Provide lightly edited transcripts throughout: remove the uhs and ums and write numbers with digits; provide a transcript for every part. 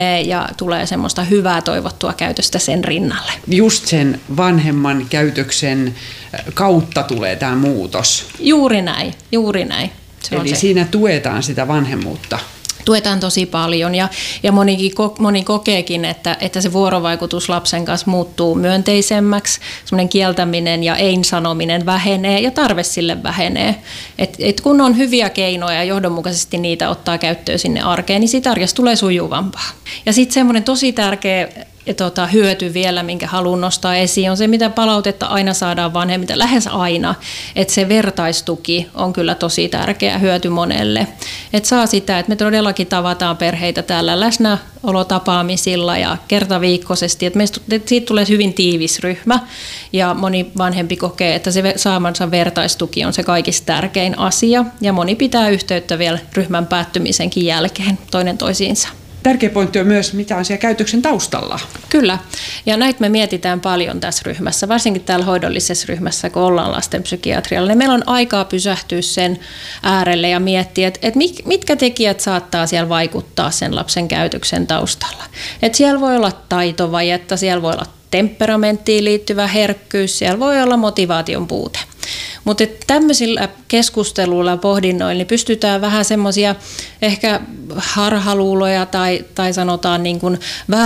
ja tulee semmoista hyvää toivottua käytöstä sen rinnalle. Just sen vanhemman käytöksen kautta tulee tämä muutos. Juuri näin, juuri näin. Eli siinä tuetaan sitä vanhemmuutta. Tuetaan tosi paljon ja moni kokeekin, että se vuorovaikutus lapsen kanssa muuttuu myönteisemmäksi, semmoinen kieltäminen ja ei-sanominen vähenee ja tarve sille vähenee. Et kun on hyviä keinoja ja johdonmukaisesti niitä ottaa käyttöön sinne arkeen, niin siitä arjesta tulee sujuvampaa. Ja sitten semmoinen tosi tärkeä hyöty vielä, minkä haluan nostaa esiin, on se, mitä palautetta aina saadaan vanhemmilta, lähes aina, että se vertaistuki on kyllä tosi tärkeä hyöty monelle. Että saa sitä, että me todellakin tavataan perheitä täällä läsnäolotapaamisilla ja kertaviikkoisesti, että siitä tulee hyvin tiivis ryhmä ja moni vanhempi kokee, että se saamansa vertaistuki on se kaikista tärkein asia ja moni pitää yhteyttä vielä ryhmän päättymisenkin jälkeen toinen toisiinsa. Tärkeä pointti on myös, mitä on siellä käytöksen taustalla. Kyllä, ja näitä me mietitään paljon tässä ryhmässä, varsinkin täällä hoidollisessa ryhmässä, kun ollaan lastenpsykiatrialla. Niin meillä on aikaa pysähtyä sen äärelle ja miettiä, että mitkä tekijät saattaa siellä vaikuttaa sen lapsen käytöksen taustalla. Että siellä voi olla taitovajetta, siellä voi olla temperamenttiin liittyvä herkkyys, siellä voi olla motivaation puute. Mutta tämmöisillä keskusteluilla ja pohdinnoilla niin pystytään vähän semmoisia ehkä harhaluuloja tai sanotaan niin kuin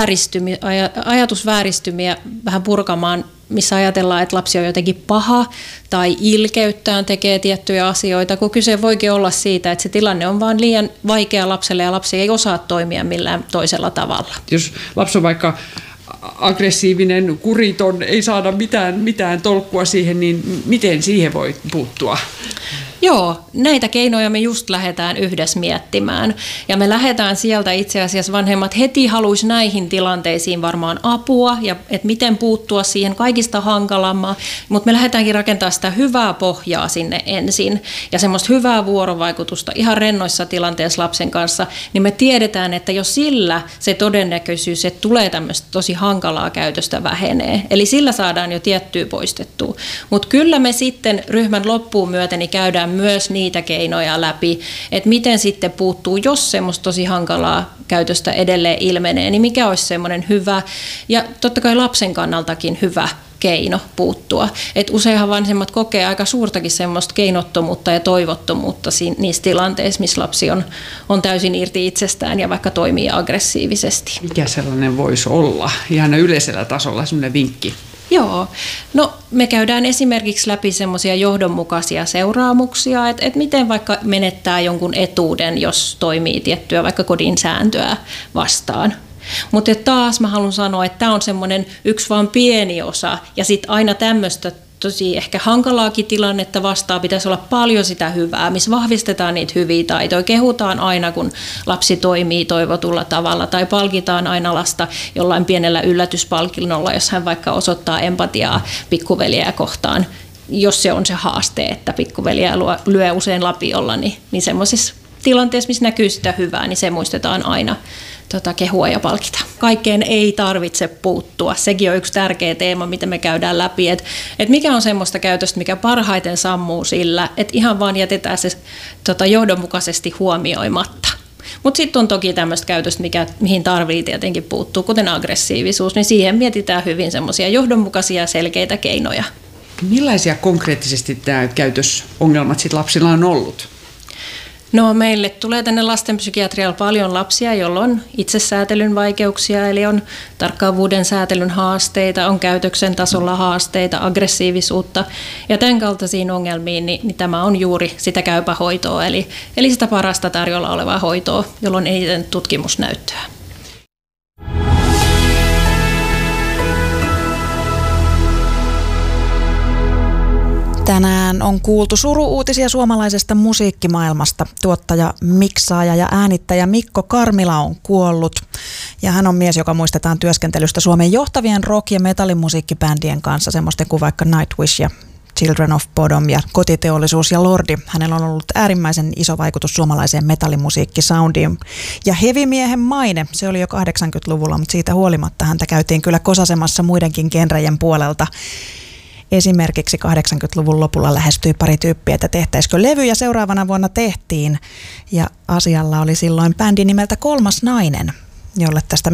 ajatusvääristymiä vähän purkamaan, missä ajatellaan, että lapsi on jotenkin paha tai ilkeyttään tekee tiettyjä asioita, kun kyse voikin olla siitä, että se tilanne on vaan liian vaikea lapselle ja lapsi ei osaa toimia millään toisella tavalla. Jos lapsi on vaikka aggressiivinen, kuriton, ei saada mitään tolkkua siihen, niin miten siihen voi puuttua? Joo, näitä keinoja me just lähdetään yhdessä miettimään. Ja me lähdetään sieltä itse asiassa vanhemmat heti haluaisi näihin tilanteisiin varmaan apua ja että miten puuttua siihen kaikista hankalammaa. Mutta me lähdetäänkin rakentamaan sitä hyvää pohjaa sinne ensin ja semmoista hyvää vuorovaikutusta ihan rennoissa tilanteessa lapsen kanssa. Niin me tiedetään, että jos sillä se todennäköisyys, että tulee tämmöistä tosi hankalaa käytöstä vähenee. Eli sillä saadaan jo tiettyä poistettua. Mutta kyllä me sitten ryhmän loppuun myöten niin käydään myös niitä keinoja läpi, että miten sitten puuttuu, jos semmoista tosi hankalaa käytöstä edelleen ilmenee, niin mikä olisi semmoinen hyvä ja totta kai lapsen kannaltakin hyvä keino puuttua. Et useinhan vanhemmat kokee aika suurtakin semmoista keinottomuutta ja toivottomuutta niissä tilanteissa, missä lapsi on täysin irti itsestään ja vaikka toimii aggressiivisesti. Mikä sellainen voisi olla? Ihan yleisellä tasolla semmoinen vinkki. Joo. No me käydään esimerkiksi läpi semmoisia johdonmukaisia seuraamuksia, että miten vaikka menettää jonkun etuuden, jos toimii tiettyä vaikka kodin sääntöä vastaan. Mutta taas mä haluan sanoa, että tämä on semmoinen yksi vaan pieni osa ja sitten aina tämmöistä tosi ehkä hankalaakin tilannetta vastaan pitäisi olla paljon sitä hyvää, missä vahvistetaan niitä hyviä taitoja. Kehutaan aina, kun lapsi toimii toivotulla tavalla tai palkitaan aina lasta jollain pienellä yllätyspalkinnolla, jos hän vaikka osoittaa empatiaa pikkuveliä kohtaan, jos se on se haaste, että pikkuveliä lyö usein lapiolla, niin semmoisissa tilanteessa, missä näkyy sitä hyvää, niin se muistetaan aina kehua ja palkita. Kaikkeen ei tarvitse puuttua. Sekin on yksi tärkeä teema, mitä me käydään läpi, että mikä on semmoista käytöstä, mikä parhaiten sammuu sillä, että ihan vaan jätetään se johdonmukaisesti huomioimatta. Mutta sitten on toki tämmöistä käytöstä, mihin tarvitsee tietenkin puuttua, kuten aggressiivisuus, niin siihen mietitään hyvin semmoisia johdonmukaisia ja selkeitä keinoja. Millaisia konkreettisesti tämä käytösongelmat sit lapsilla on ollut? No meille tulee tänne lastenpsykiatrialla paljon lapsia, joilla on itsesäätelyn vaikeuksia, eli on tarkkaavuuden säätelyn haasteita, on käytöksen tasolla haasteita, aggressiivisuutta ja tämän kaltaisiin ongelmiin, niin tämä on juuri sitä käypähoitoa, eli sitä parasta tarjolla olevaa hoitoa, jolla on eniten tutkimusnäyttöä. Tänään on kuultu suru-uutisia suomalaisesta musiikkimaailmasta. Tuottaja, miksaaja ja äänittäjä Mikko Karmila on kuollut. Ja hän on mies, joka muistetaan työskentelystä Suomen johtavien rock- ja metallimusiikkibändien kanssa, semmoisten kuin vaikka Nightwish ja Children of Bodom ja Kotiteollisuus ja Lordi. Hänellä on ollut äärimmäisen iso vaikutus suomalaiseen metallimusiikkisoundiin. Ja heavy-miehen maine, se oli jo 80-luvulla, mutta siitä huolimatta häntä käytiin kyllä kosasemassa muidenkin genrejen puolelta. Esimerkiksi 80-luvun lopulla lähestyi pari tyyppiä, että tehtäisikö levy, ja seuraavana vuonna tehtiin. Ja asialla oli silloin bändi nimeltä Kolmas nainen. jolle tästä